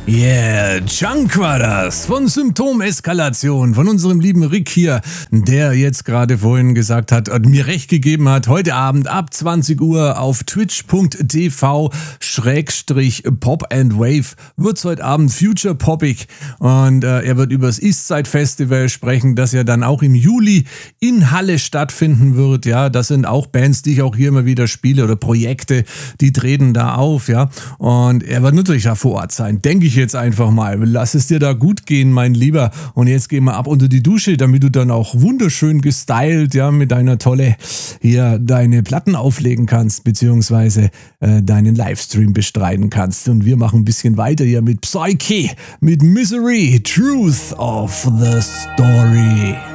Yeah, Junk war das von Symptomeskalation, von unserem lieben Rick hier, der jetzt gerade vorhin gesagt hat und mir recht gegeben hat, heute Abend ab 20 Uhr auf twitch.tv/Pop and Wave wird's heute Abend Future Poppig und er wird über das Eastside Festival sprechen, das ja dann auch im Juli in Halle stattfinden wird. Ja, das sind auch Bands, die ich auch hier immer wieder spiele oder Projekte, die treten da auf, ja, und er wird natürlich da vor Ort sein, denke ich jetzt einfach mal. Lass es dir da gut gehen, mein Lieber. Und jetzt gehen wir ab unter die Dusche, damit du dann auch wunderschön gestylt, ja, mit deiner Tolle hier deine Platten auflegen kannst, beziehungsweise deinen Livestream bestreiten kannst. Und wir machen ein bisschen weiter hier mit Psyche, mit Misery, Truth of the Story.